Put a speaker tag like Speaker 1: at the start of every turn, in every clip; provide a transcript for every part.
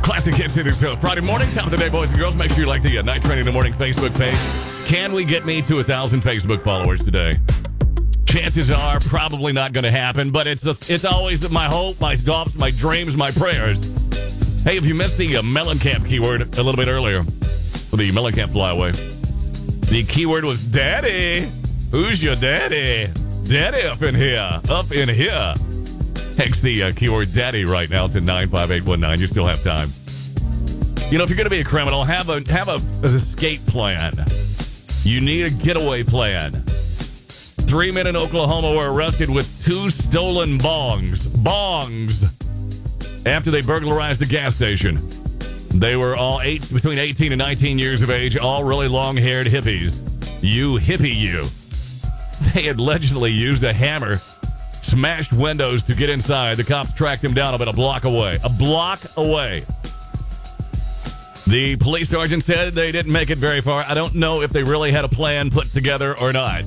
Speaker 1: Classic Hits City Show. Friday morning, top of the day, boys and girls. Make sure you like the Night Training in the Morning Facebook page. Can we get me to 1,000 Facebook followers today? Chances are probably not going to happen, but it's always my hope, my thoughts, my dreams, my prayers. Hey, if you missed the Mellencamp keyword a little bit earlier, for the Mellencamp flyaway, the keyword was daddy. Who's your daddy? Daddy up in here. Up in here. Text the keyword daddy right now to 95819. You still have time. You know, if you're going to be a criminal, have an escape plan. You need a getaway plan. 3 men in Oklahoma were arrested with 2 stolen bongs. After they burglarized a gas station. They were all between 18 and 19 years of age, all really long-haired hippies. You. They had allegedly used a hammer, smashed windows to get inside. The cops tracked them down about a block away. The police sergeant said they didn't make it very far. I don't know if they really had a plan put together or not.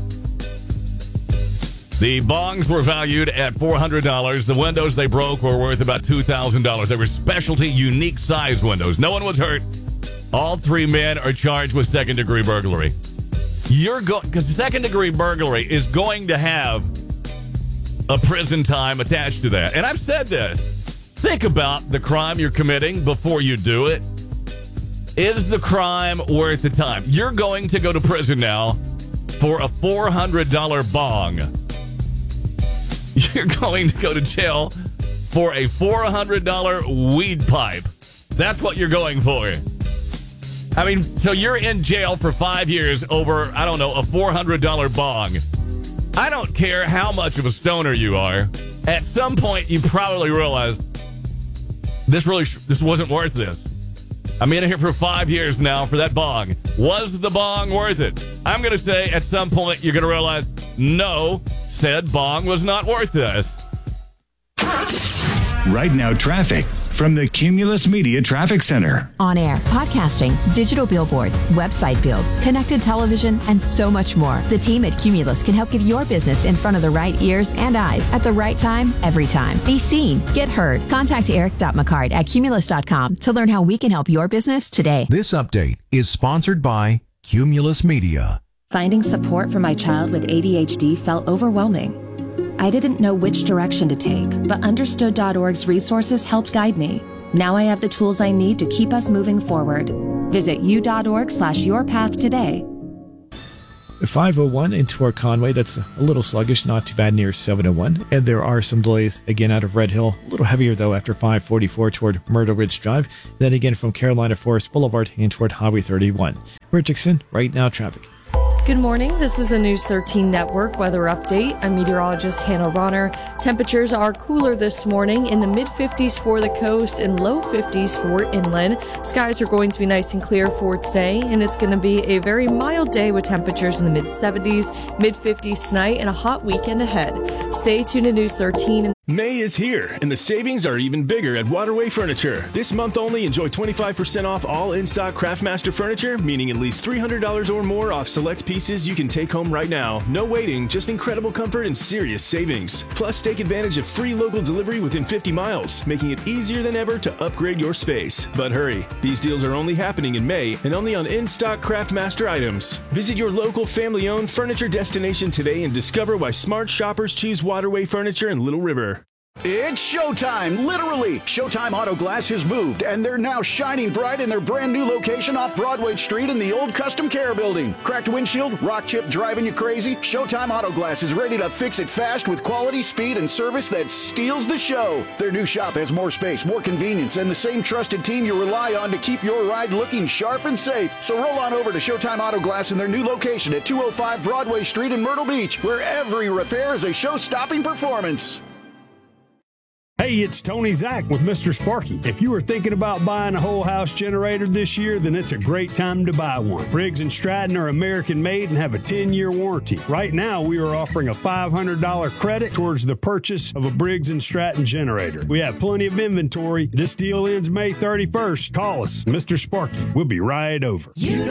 Speaker 1: The bongs were valued at $400. The windows they broke were worth about $2,000. They were specialty, unique size windows. No one was hurt. All 3 men are charged with second-degree burglary. Because second-degree burglary is going to have a prison time attached to that. And I've said this. Think about the crime you're committing before you do it. Is the crime worth the time? You're going to go to prison now for a $400 bong. You're going to go to jail for a $400 weed pipe. That's what you're going for. I mean, so you're in jail for 5 years over, I don't know, a $400 bong. I don't care how much of a stoner you are. At some point, you probably realize this wasn't worth this. I'm in here for 5 years now for that bong. Was the bong worth it? I'm going to say at some point you're going to realize, no, said bong was not worth this.
Speaker 2: Right now, traffic from the Cumulus Media Traffic Center.
Speaker 3: On air, podcasting, digital billboards, website builds, connected television, and so much more. The team at Cumulus can help get your business in front of the right ears and eyes at the right time, every time. Be seen. Get heard. Contact Eric.McCart at Cumulus.com to learn how we can help your business today.
Speaker 4: This update is sponsored by Cumulus Media.
Speaker 5: Finding support for my child with ADHD felt overwhelming. I didn't know which direction to take, but Understood.org's resources helped guide me. Now I have the tools I need to keep us moving forward. Visit u.org/yourpath today.
Speaker 6: 501 into our Conway. That's a little sluggish, not too bad near 701. And there are some delays again out of Red Hill. A little heavier though after 544 toward Myrtle Ridge Drive. Then again from Carolina Forest Boulevard and toward Highway 31. Richardson, right now traffic.
Speaker 7: Good morning. This is a News 13 Network weather update. I'm meteorologist Hannah Ronner. Temperatures are cooler this morning in the mid-50s for the coast and low 50s for inland. Skies are going to be nice and clear for today, and it's going to be a very mild day with temperatures in the mid-70s, mid-50s tonight, and a hot weekend ahead. Stay tuned to News 13.
Speaker 8: May is here, and the savings are even bigger at Waterway Furniture. This month only, enjoy 25% off all in-stock Craftmaster furniture, meaning at least $300 or more off select pieces you can take home right now. No waiting, just incredible comfort and serious savings. Plus, take advantage of free local delivery within 50 miles, making it easier than ever to upgrade your space. But hurry, these deals are only happening in May and only on in-stock Craftmaster items. Visit your local family-owned furniture destination today and discover why smart shoppers choose Waterway Furniture in Little River.
Speaker 9: It's showtime, literally. Showtime Auto Glass has moved, and they're now shining bright in their brand new location off Broadway Street in the old Custom Care building. Cracked windshield, rock chip driving you crazy? Showtime Auto Glass is ready to fix it fast with quality, speed, and service that steals the show. Their new shop has more space, more convenience, and the same trusted team you rely on to keep your ride looking sharp and safe. So roll on over to Showtime Auto Glass in their new location at 205 Broadway Street in Myrtle Beach, where every repair is a show-stopping performance.
Speaker 10: Hey, it's Tony Zach with Mr. Sparky. If you are thinking about buying a whole house generator this year, then it's a great time to buy one. Briggs & Stratton are American made and have a 10-year warranty. Right now, we are offering a $500 credit towards the purchase of a Briggs & Stratton generator. We have plenty of inventory. This deal ends May 31st. Call us, Mr. Sparky. We'll be right over.